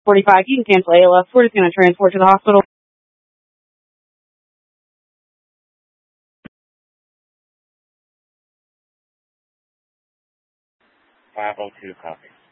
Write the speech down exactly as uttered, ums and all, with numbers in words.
forty-five, you can cancel A L S. We're just going to transport to the hospital. five oh two, copy.